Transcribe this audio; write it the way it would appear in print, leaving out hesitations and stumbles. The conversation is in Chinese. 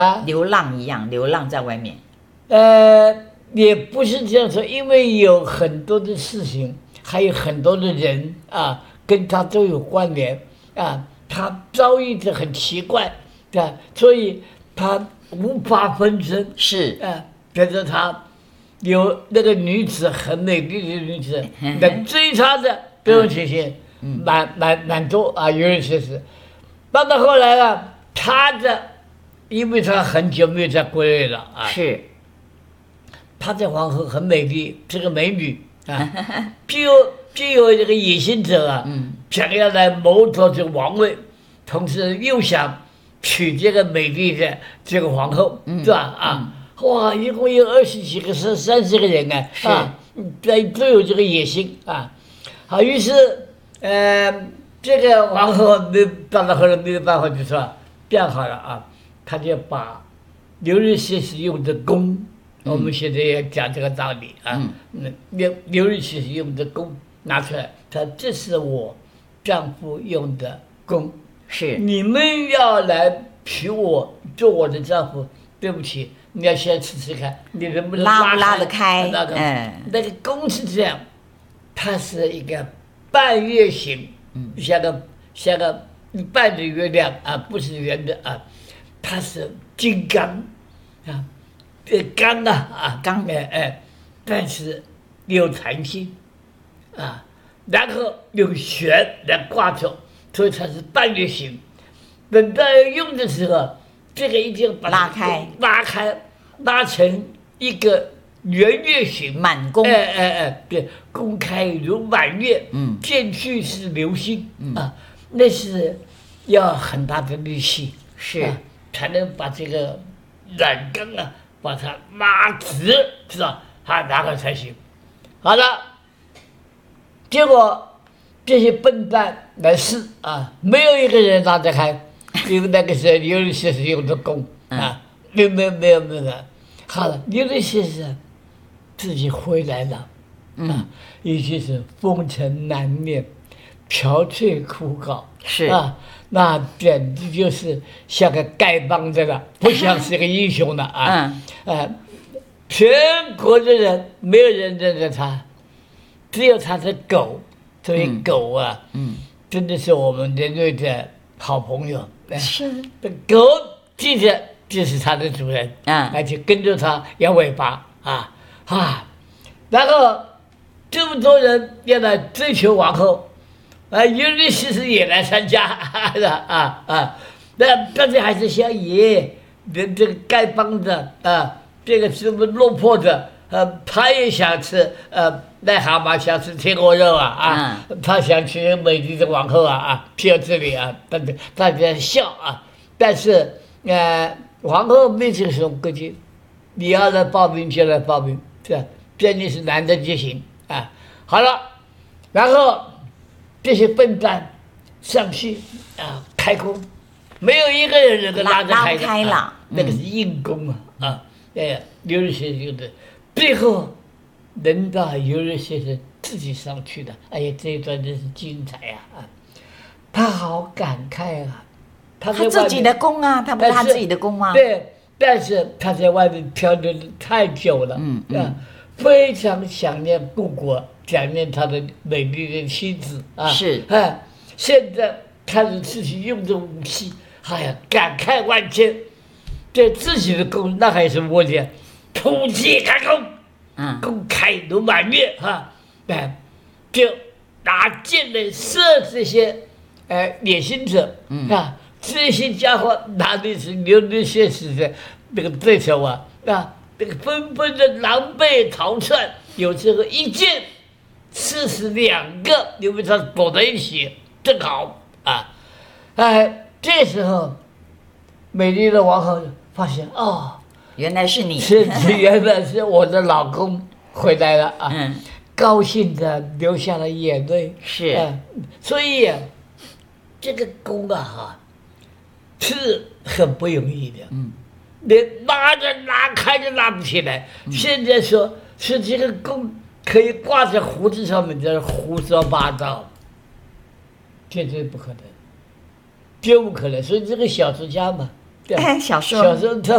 流浪一样，流浪在外面。 也不是这样说，因为有很多的事情，还有很多的人啊，跟他都有关联啊，他遭遇的很奇怪，对吧？所以他无法分身。 是比如说他有那个女子很美丽的女子，那追他的这种情形，蛮多啊，有人说是。到后来呢，因为他很久没有在国内了啊， 是。 他的皇后很美丽，是个美女啊，就有这个野心者啊，想要来谋夺这个王位，同时又想娶这个美丽的这个皇后，是吧？哇，一共有20几个、30个人啊，都有这个野心啊。好，于是这个皇后到了后来没有办法，就说这样好了啊，他就把刘日谢使用的弓。我们现在也讲这个道理啊，刘日谢使用的弓拿出来，他这是我丈夫用的弓， 是你们要来娶我做我的丈夫，对不起，你要先试试看，你能不能拉得开？ 那个弓是这样，它是一个半月形，像个半的月亮啊，不是圆的啊，它是金刚啊。钢钢但是有弹性啊，然后有弦来挂着，所以它是半月形。等到用的时候，这个一定要把它拉成一个圆月形， 满弓。 对，弓开如满月，箭去是流星啊，那是要很大的力气， 是才能把这个软钢啊。把它拉直，是吧？然后才行。好了，结果这些笨蛋来试啊，没有一个人拉得开，因为那个时候刘律师用的弓啊，没有。好了，刘律师自己回来了，也就是风尘难眠，憔悴枯槁， 是啊。那简直就是像个丐帮的了，不像是个英雄了啊！全国的人没有人认得他，只有他的狗，所以狗啊，真的是我们人类的好朋友。 是， 狗记着就是他的主人而且跟着他摇尾巴然后这么多人要来追求王后。尤律师也来参加但是还是像爷这个丐帮的这个什么落魄的他也想吃癞蛤蟆想吃天鹅肉他想娶美丽的王后去到这里大家笑但是皇后没这种规矩，你要来报名就来报名，是吧？这里是男的就行好了，然后。这些笨蛋上去开弓，没有一个人能够拉得开了， 那个是硬弓刘日先生的，最后轮到刘日先生自己上去的。哎呀，这一段真是精彩他好感慨他自己的弓他不是他自己的弓吗？ 对，但是他在外面漂流的太久了，非常想念故国，想念他的美丽的妻子是现在看着自己用的武器，感慨万千。对自己的弓，那还有什么问题？突击开弓，弓开如满月就拿箭来射这些野心者这些家伙哪里是流离现实的那个对手那个纷纷的狼狈逃窜，有时候一箭刺死2个，因为他躲在一起，正好这时候美丽的王后发现原来是你， 原来是我的老公回来了高兴的流下了眼泪。 是所以这个弓是很不容易的。连拉开都拉不起来。现在说是这个弓可以挂在胡子上面，这胡说八道，绝对不可能，绝不可能。所以这个小说家嘛， 小说他